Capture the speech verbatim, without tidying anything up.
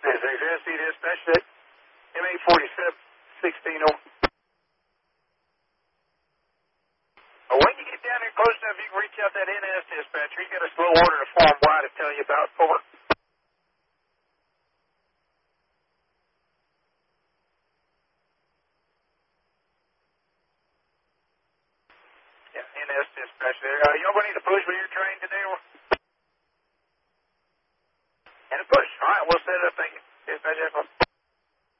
This is S C dispatch at M eight forty-seven, sixteen oh. When you get down there close enough, you can reach out that N S dispatcher. He's got a slow order to Form Y to tell you about. Over. Yeah, N S dispatcher there. Uh, y'all going to need a push with your train today? Or? And a push. All right, we'll set it up. Thank you. Dispatch.